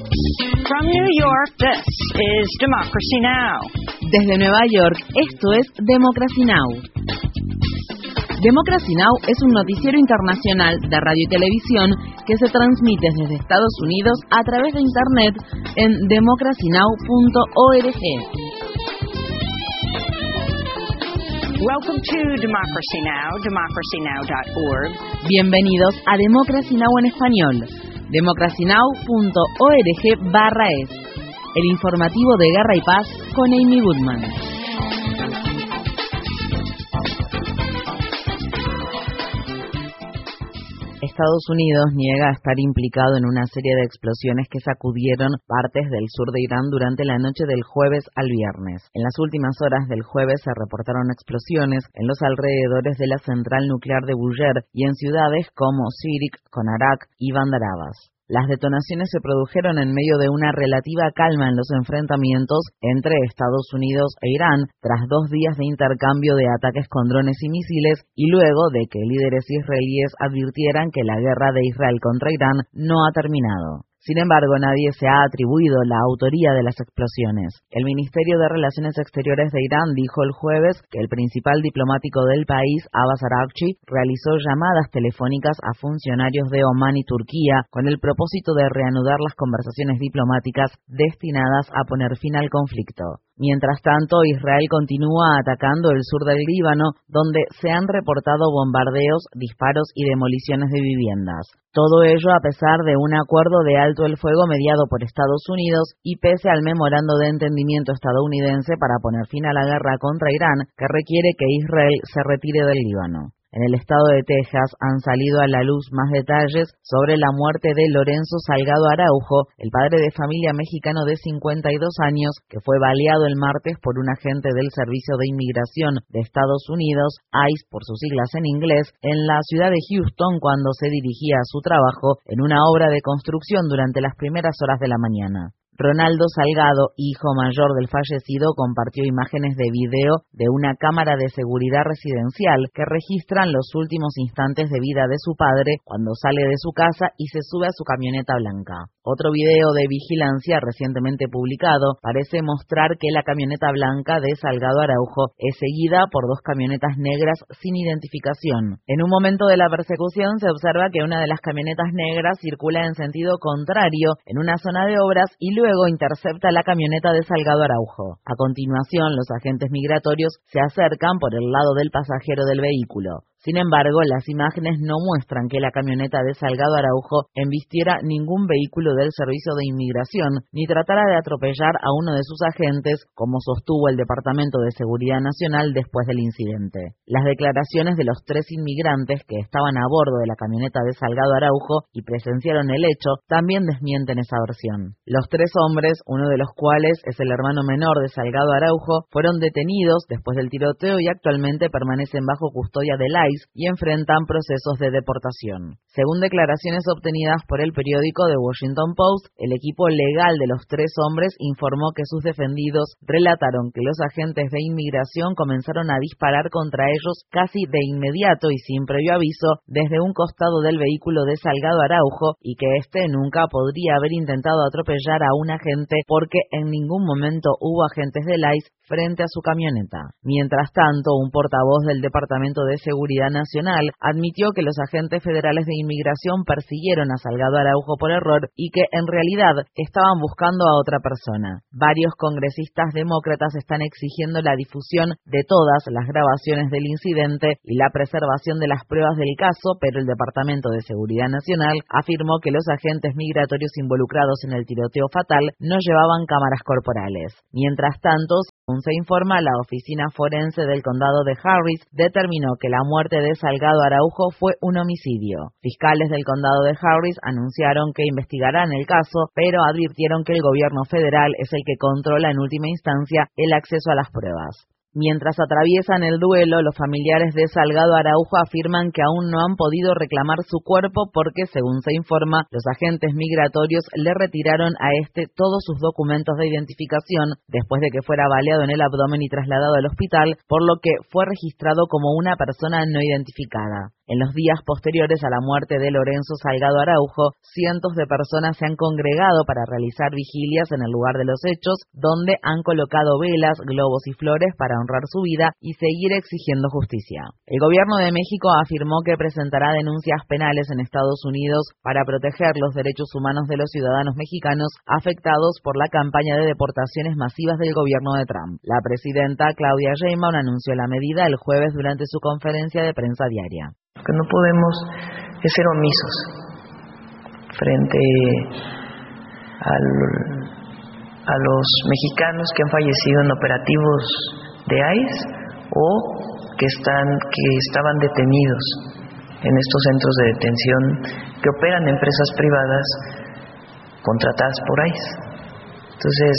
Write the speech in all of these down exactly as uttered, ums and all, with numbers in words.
From New York, this is Democracy Now! Desde Nueva York, esto es Democracy Now! Democracy Now! Es un noticiero internacional de radio y televisión que se transmite desde Estados Unidos a través de Internet en democracy now punto org. Welcome to Democracy Now! democracy now dot org. Bienvenidos a Democracy Now! En español. democracy now punto org barra es. El informativo de Guerra y Paz con Amy Goodman. Estados Unidos niega estar implicado en una serie de explosiones que sacudieron partes del sur de Irán durante la noche del jueves al viernes. En las últimas horas del jueves se reportaron explosiones en los alrededores de la central nuclear de Bushehr y en ciudades como Sirik, Konarak y Bandar Abbas. Las detonaciones se produjeron en medio de una relativa calma en los enfrentamientos entre Estados Unidos e Irán, tras dos días de intercambio de ataques con drones y misiles, y luego de que líderes israelíes advirtieran que la guerra de Israel contra Irán no ha terminado. Sin embargo, nadie se ha atribuido la autoría de las explosiones. El Ministerio de Relaciones Exteriores de Irán dijo el jueves que el principal diplomático del país, Abbas Araghchi, realizó llamadas telefónicas a funcionarios de Omán y Turquía con el propósito de reanudar las conversaciones diplomáticas destinadas a poner fin al conflicto. Mientras tanto, Israel continúa atacando el sur del Líbano, donde se han reportado bombardeos, disparos y demoliciones de viviendas. Todo ello a pesar de un acuerdo de alto el fuego mediado por Estados Unidos y pese al memorando de entendimiento estadounidense para poner fin a la guerra contra Irán, que requiere que Israel se retire del Líbano. En el estado de Texas han salido a la luz más detalles sobre la muerte de Lorenzo Salgado Araujo, el padre de familia mexicano de cincuenta y dos años, que fue baleado el martes por un agente del Servicio de Inmigración de Estados Unidos, ICE por sus siglas en inglés, en la ciudad de Houston cuando se dirigía a su trabajo en una obra de construcción durante las primeras horas de la mañana. Ronaldo Salgado, hijo mayor del fallecido, compartió imágenes de video de una cámara de seguridad residencial que registran los últimos instantes de vida de su padre cuando sale de su casa y se sube a su camioneta blanca. Otro video de vigilancia recientemente publicado parece mostrar que la camioneta blanca de Salgado Araujo es seguida por dos camionetas negras sin identificación. En un momento de la persecución se observa que una de las camionetas negras circula en sentido contrario en una zona de obras y luego intercepta la camioneta de Salgado Araujo. A continuación, los agentes migratorios se acercan por el lado del pasajero del vehículo. Sin embargo, las imágenes no muestran que la camioneta de Salgado Araujo embistiera ningún vehículo del Servicio de Inmigración ni tratara de atropellar a uno de sus agentes, como sostuvo el Departamento de Seguridad Nacional después del incidente. Las declaraciones de los tres inmigrantes que estaban a bordo de la camioneta de Salgado Araujo y presenciaron el hecho también desmienten esa versión. Los tres hombres, uno de los cuales es el hermano menor de Salgado Araujo, fueron detenidos después del tiroteo y actualmente permanecen bajo custodia del I C E y enfrentan procesos de deportación. Según declaraciones obtenidas por el periódico The Washington Post, el equipo legal de los tres hombres informó que sus defendidos relataron que los agentes de inmigración comenzaron a disparar contra ellos casi de inmediato y sin previo aviso desde un costado del vehículo de Salgado Araujo y que éste nunca podría haber intentado atropellar a un agente porque en ningún momento hubo agentes del I C E frente a su camioneta. Mientras tanto, un portavoz del Departamento de Seguridad Nacional admitió que los agentes federales de inmigración persiguieron a Salgado Araujo por error y que en realidad estaban buscando a otra persona. Varios congresistas demócratas están exigiendo la difusión de todas las grabaciones del incidente y la preservación de las pruebas del caso, pero el Departamento de Seguridad Nacional afirmó que los agentes migratorios involucrados en el tiroteo fatal no llevaban cámaras corporales. Mientras tanto, según se informa, la oficina forense del condado de Harris determinó que la muerte de Salgado Araujo fue un homicidio. Fiscales del condado de Harris anunciaron que investigarán el caso, pero advirtieron que el gobierno federal es el que controla en última instancia el acceso a las pruebas. Mientras atraviesan el duelo, los familiares de Salgado Araujo afirman que aún no han podido reclamar su cuerpo porque, según se informa, los agentes migratorios le retiraron a este todos sus documentos de identificación después de que fuera baleado en el abdomen y trasladado al hospital, por lo que fue registrado como una persona no identificada. En los días posteriores a la muerte de Lorenzo Salgado Araujo, cientos de personas se han congregado para realizar vigilias en el lugar de los hechos, donde han colocado velas, globos y flores para honrar su vida y seguir exigiendo justicia. El gobierno de México afirmó que presentará denuncias penales en Estados Unidos para proteger los derechos humanos de los ciudadanos mexicanos afectados por la campaña de deportaciones masivas del gobierno de Trump. La presidenta Claudia Sheinbaum anunció la medida el jueves durante su conferencia de prensa diaria. Lo que no podemos es ser omisos frente al, a los mexicanos que han fallecido en operativos de I C E o que están que estaban detenidos en estos centros de detención que operan empresas privadas contratadas por I C E. Entonces,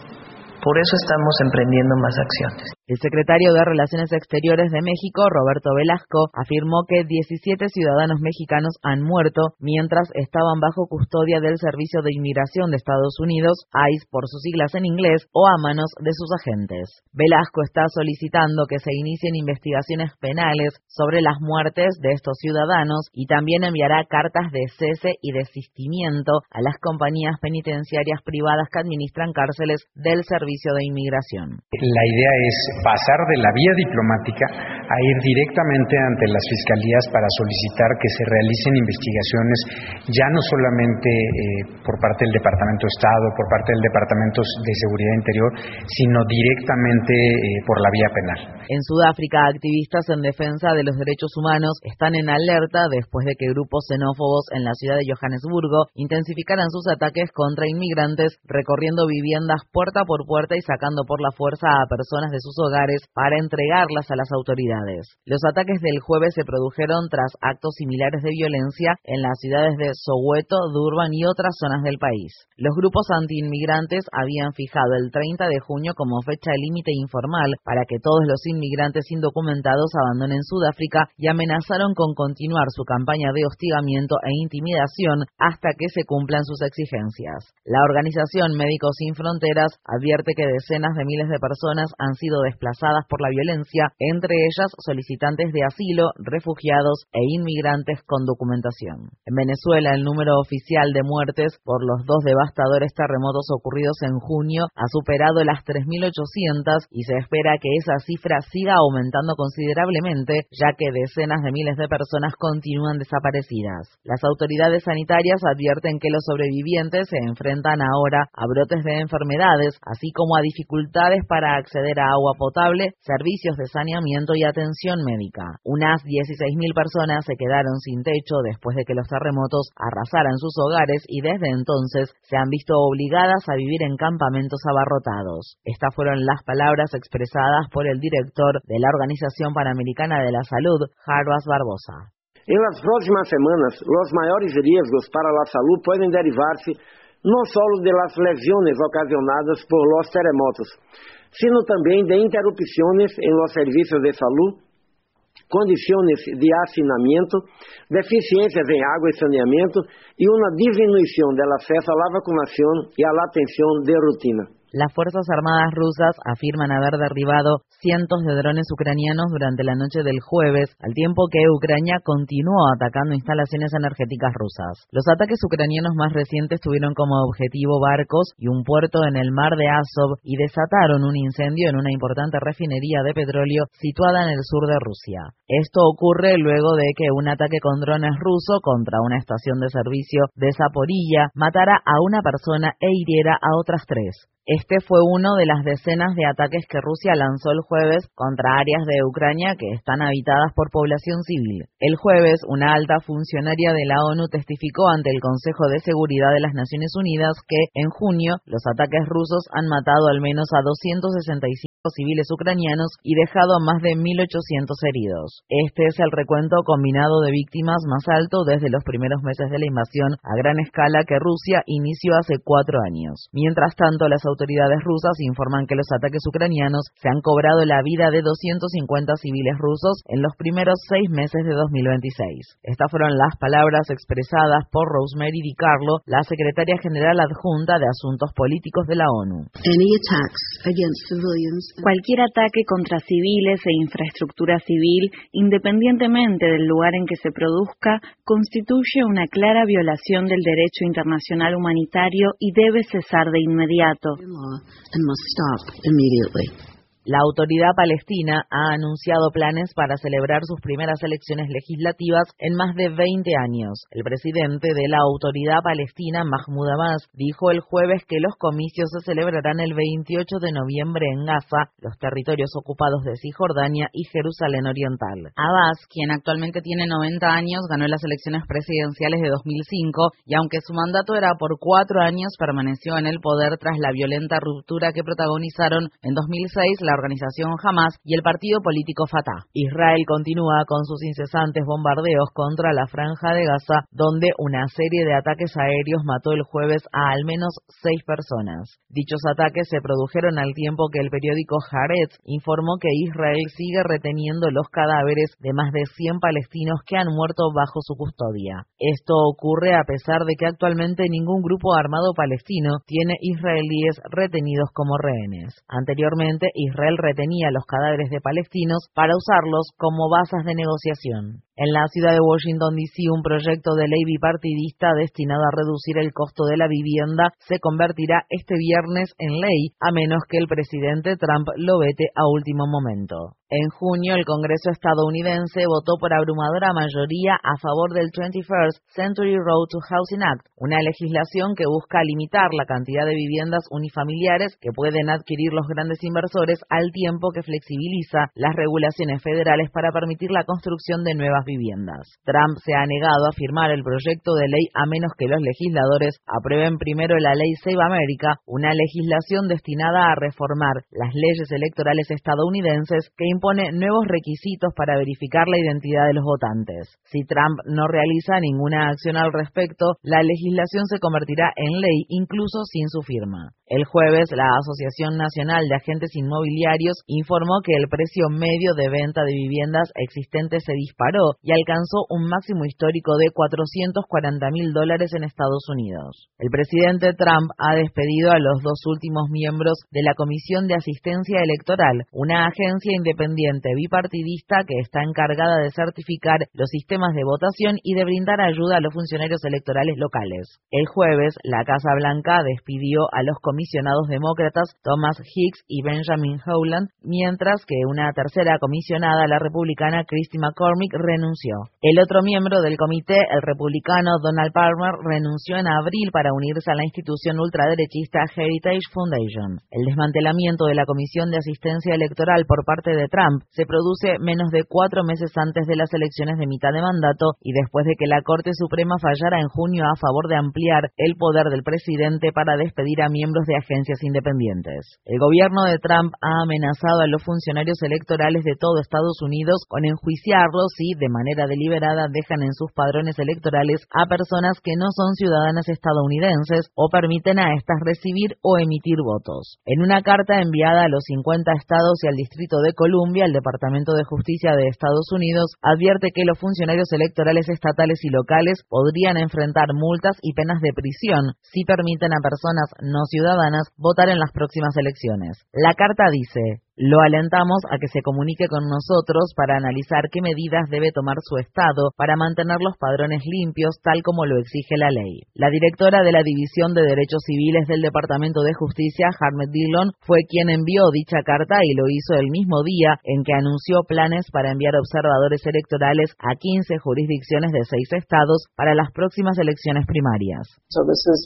por eso estamos emprendiendo más acciones. El secretario de Relaciones Exteriores de México, Roberto Velasco, afirmó que diecisiete ciudadanos mexicanos han muerto mientras estaban bajo custodia del Servicio de Inmigración de Estados Unidos, I C E por sus siglas en inglés, o a manos de sus agentes. Velasco está solicitando que se inicien investigaciones penales sobre las muertes de estos ciudadanos y también enviará cartas de cese y desistimiento a las compañías penitenciarias privadas que administran cárceles del Servicio de Inmigración. La idea es pasar de la vía diplomática a ir directamente ante las fiscalías para solicitar que se realicen investigaciones ya no solamente eh, por parte del Departamento de Estado, por parte del Departamento de Seguridad Interior, sino directamente eh, por la vía penal. En Sudáfrica, activistas en defensa de los derechos humanos están en alerta después de que grupos xenófobos en la ciudad de Johannesburgo intensificaran sus ataques contra inmigrantes, recorriendo viviendas puerta por puerta y sacando por la fuerza a personas de sus hogares para entregarlas a las autoridades. Los ataques del jueves se produjeron tras actos similares de violencia en las ciudades de Soweto, Durban y otras zonas del país. Los grupos antiinmigrantes habían fijado el treinta de junio como fecha límite informal para que todos los inmigrantes indocumentados abandonen Sudáfrica y amenazaron con continuar su campaña de hostigamiento e intimidación hasta que se cumplan sus exigencias. La organización Médicos Sin Fronteras advierte que decenas de miles de personas han sido desplazadas por la violencia, entre ellas solicitantes de asilo, refugiados e inmigrantes con documentación. En Venezuela, el número oficial de muertes por los dos devastadores terremotos ocurridos en junio ha superado las tres mil ochocientas y se espera que esa cifra siga aumentando considerablemente, ya que decenas de miles de personas continúan desaparecidas. Las autoridades sanitarias advierten que los sobrevivientes se enfrentan ahora a brotes de enfermedades, así como a dificultades para acceder a agua potable, servicios de saneamiento y atención médica. Unas dieciséis mil personas se quedaron sin techo después de que los terremotos arrasaran sus hogares y desde entonces se han visto obligadas a vivir en campamentos abarrotados. Estas fueron las palabras expresadas por el director de la Organización Panamericana de la Salud, Jarbas Barbosa. En las próximas semanas, los mayores riesgos para la salud pueden derivarse no solo de las lesiones ocasionadas por los terremotos, sino también de interrupciones en los servicios de salud, condiciones de hacinamiento, deficiencias en agua y saneamiento y una disminución del acceso a la vacunación y a la atención de rutina. Las Fuerzas Armadas rusas afirman haber derribado cientos de drones ucranianos durante la noche del jueves, al tiempo que Ucrania continuó atacando instalaciones energéticas rusas. Los ataques ucranianos más recientes tuvieron como objetivo barcos y un puerto en el mar de Azov y desataron un incendio en una importante refinería de petróleo situada en el sur de Rusia. Esto ocurre luego de que un ataque con drones ruso contra una estación de servicio de Zaporilla matara a una persona e hiriera a otras tres. Este fue uno de las decenas de ataques que Rusia lanzó el jueves contra áreas de Ucrania que están habitadas por población civil. El jueves, una alta funcionaria de la ONU testificó ante el Consejo de Seguridad de las Naciones Unidas que, en junio, los ataques rusos han matado al menos a doscientos sesenta y cinco civiles ucranianos y dejado a más de mil ochocientos heridos. Este es el recuento combinado de víctimas más alto desde los primeros meses de la invasión a gran escala que Rusia inició hace cuatro años. Mientras tanto, las autoridades rusas informan que los ataques ucranianos se han cobrado la vida de doscientos cincuenta civiles rusos en los primeros seis meses de dos mil veintiséis. Estas fueron las palabras expresadas por Rosemary DiCarlo, la secretaria general adjunta de Asuntos Políticos de la ONU. Any attacks against civilians Cualquier ataque contra civiles e infraestructura civil, independientemente del lugar en que se produzca, constituye una clara violación del derecho internacional humanitario y debe cesar de inmediato. La autoridad palestina ha anunciado planes para celebrar sus primeras elecciones legislativas en más de veinte años. El presidente de la autoridad palestina, Mahmoud Abbas, dijo el jueves que los comicios se celebrarán el veintiocho de noviembre en Gaza, los territorios ocupados de Cisjordania y Jerusalén Oriental. Abbas, quien actualmente tiene noventa años, ganó las elecciones presidenciales de dos mil cinco y aunque su mandato era por cuatro años, permaneció en el poder tras la violenta ruptura que protagonizaron en dos mil seis la organización Hamas y el partido político Fatah. Israel continúa con sus incesantes bombardeos contra la Franja de Gaza, donde una serie de ataques aéreos mató el jueves a al menos seis personas. Dichos ataques se produjeron al tiempo que el periódico Haaretz informó que Israel sigue reteniendo los cadáveres de más de cien palestinos que han muerto bajo su custodia. Esto ocurre a pesar de que actualmente ningún grupo armado palestino tiene israelíes retenidos como rehenes. Anteriormente, Israel retenía los cadáveres de palestinos para usarlos como basas de negociación. En la ciudad de Washington, D C, un proyecto de ley bipartidista destinado a reducir el costo de la vivienda se convertirá este viernes en ley, a menos que el presidente Trump lo vete a último momento. En junio, el Congreso estadounidense votó por abrumadora mayoría a favor del twenty-first Century Road to Housing Act, una legislación que busca limitar la cantidad de viviendas unifamiliares que pueden adquirir los grandes inversores al tiempo que flexibiliza las regulaciones federales para permitir la construcción de nuevas viviendas. Trump se ha negado a firmar el proyecto de ley a menos que los legisladores aprueben primero la ley Save America, una legislación destinada a reformar las leyes electorales estadounidenses que impone nuevos requisitos para verificar la identidad de los votantes. Si Trump no realiza ninguna acción al respecto, la legislación se convertirá en ley incluso sin su firma. El jueves, la Asociación Nacional de Agentes Inmobiliarios informó que el precio medio de venta de viviendas existentes se disparó y alcanzó un máximo histórico de cuatrocientos cuarenta mil dólares en Estados Unidos. El presidente Trump ha despedido a los dos últimos miembros de la Comisión de Asistencia Electoral, una agencia independiente bipartidista que está encargada de certificar los sistemas de votación y de brindar ayuda a los funcionarios electorales locales. El jueves, la Casa Blanca despidió a los comisionados demócratas Thomas Hicks y Benjamin Howland, mientras que una tercera comisionada, la republicana Christy McCormick, renunció. El otro miembro del comité, el republicano Donald Palmer, renunció en abril para unirse a la institución ultraderechista Heritage Foundation. El desmantelamiento de la Comisión de Asistencia Electoral por parte de Trump se produce menos de cuatro meses antes de las elecciones de mitad de mandato y después de que la Corte Suprema fallara en junio a favor de ampliar el poder del presidente para despedir a miembros de agencias independientes. El gobierno de Trump ha amenazado a los funcionarios electorales de todo Estados Unidos con enjuiciarlos si, de manera deliberada, dejan en sus padrones electorales a personas que no son ciudadanas estadounidenses o permiten a estas recibir o emitir votos. En una carta enviada a los cincuenta estados y al Distrito de Columbia, el Departamento de Justicia de Estados Unidos advierte que los funcionarios electorales estatales y locales podrían enfrentar multas y penas de prisión si permiten a personas no ciudadanas votar en las próximas elecciones. La carta dice: lo alentamos a que se comunique con nosotros para analizar qué medidas debe tomar su Estado para mantener los padrones limpios tal como lo exige la ley. La directora de la División de Derechos Civiles del Departamento de Justicia, Harmet Dillon, fue quien envió dicha carta y lo hizo el mismo día en que anunció planes para enviar observadores electorales a quince jurisdicciones de seis estados para las próximas elecciones primarias. So this is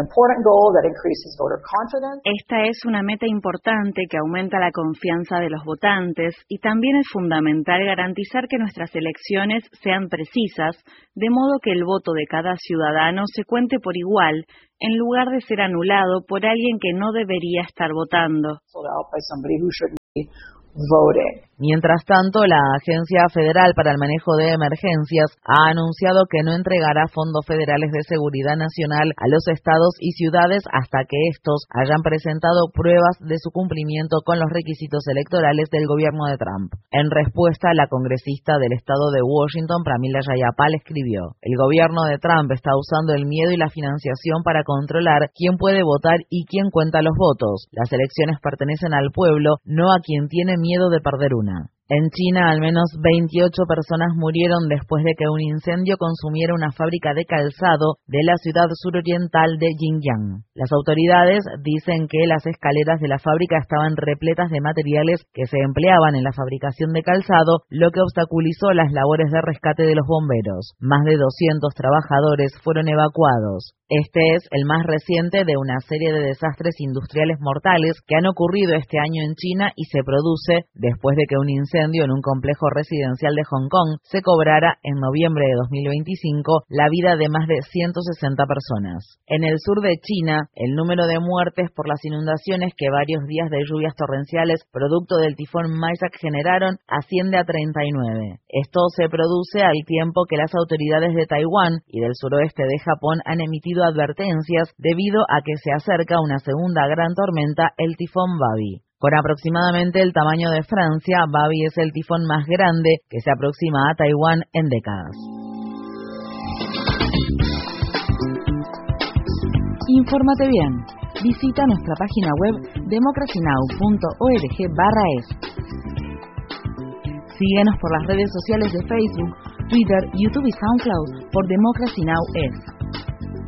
Esta es una meta importante que aumenta la confianza de los votantes y también es fundamental garantizar que nuestras elecciones sean precisas, de modo que el voto de cada ciudadano se cuente por igual, en lugar de ser anulado por alguien que no debería estar votando. Mientras tanto, la Agencia Federal para el Manejo de Emergencias ha anunciado que no entregará fondos federales de seguridad nacional a los estados y ciudades hasta que estos hayan presentado pruebas de su cumplimiento con los requisitos electorales del gobierno de Trump. En respuesta, la congresista del estado de Washington, Pramila Jayapal, escribió: el gobierno de Trump está usando el miedo y la financiación para controlar quién puede votar y quién cuenta los votos. Las elecciones pertenecen al pueblo, no a quien tiene miedo de perder una. En China, al menos veintiocho personas murieron después de que un incendio consumiera una fábrica de calzado de la ciudad suroriental de Xinjiang. Las autoridades dicen que las escaleras de la fábrica estaban repletas de materiales que se empleaban en la fabricación de calzado, lo que obstaculizó las labores de rescate de los bomberos. Más de doscientos trabajadores fueron evacuados. Este es el más reciente de una serie de desastres industriales mortales que han ocurrido este año en China y se produce después de que un incendio en un complejo residencial de Hong Kong se cobrara en noviembre de dos mil veinticinco la vida de más de ciento sesenta personas. En el sur de China, el número de muertes por las inundaciones que varios días de lluvias torrenciales producto del tifón Maisak generaron asciende a treinta y nueve. Esto se produce al tiempo que las autoridades de Taiwán y del suroeste de Japón han emitido advertencias debido a que se acerca una segunda gran tormenta, el tifón Babi. Con aproximadamente el tamaño de Francia, Babi es el tifón más grande que se aproxima a Taiwán en décadas. Infórmate bien. Visita nuestra página web democracy now punto org barra es. Síguenos por las redes sociales de Facebook, Twitter, YouTube y SoundCloud por Democracy Now! Es.